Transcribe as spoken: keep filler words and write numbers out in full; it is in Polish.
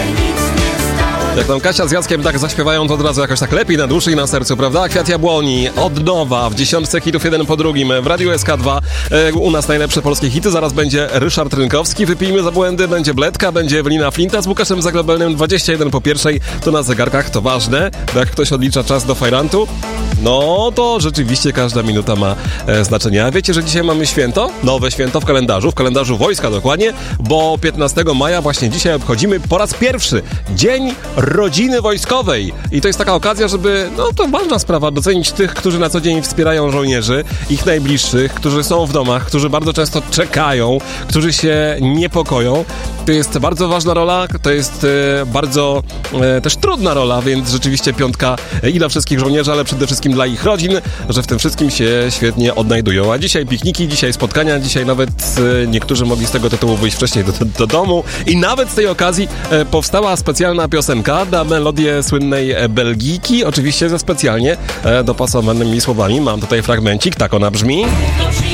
Jak tam Kasia z Jackiem tak zaśpiewają, to od razu jakoś tak lepiej na duszy i na sercu, prawda? Kwiat Jabłoni, od nowa, w dziesiątce hitów jeden po drugim, w Radiu S K dwa, e, u nas najlepsze polskie hity, zaraz będzie Ryszard Rynkowski, Wypijmy za błędy, będzie Bledka, będzie Ewelina Flinta z Łukaszem Zaglobelnym, dwadzieścia jeden po pierwszej, to na zegarkach, to ważne, bo jak ktoś odlicza czas do fajrantu, no to rzeczywiście każda minuta ma e, znaczenie. A wiecie, że dzisiaj mamy święto? Nowe święto w kalendarzu, w kalendarzu wojska dokładnie, bo piętnastego maja właśnie dzisiaj obchodzimy po raz pierwszy Dzień Rodziny Wojskowej. I to jest taka okazja, żeby, no to ważna sprawa, docenić tych, którzy na co dzień wspierają żołnierzy, ich najbliższych, którzy są w domach, którzy bardzo często czekają, którzy się niepokoją. To jest bardzo ważna rola, to jest e, bardzo e, też trudna rola, więc rzeczywiście piątka i dla wszystkich żołnierzy, ale przede wszystkim dla ich rodzin, że w tym wszystkim się świetnie odnajdują. A dzisiaj pikniki, dzisiaj spotkania, dzisiaj nawet e, niektórzy mogli z tego tytułu wyjść wcześniej do, do domu i nawet z tej okazji e, powstała specjalna piosenka na melodię słynnej Belgijki, oczywiście ze specjalnie e, dopasowanymi słowami. Mam tutaj fragmencik, tak ona brzmi.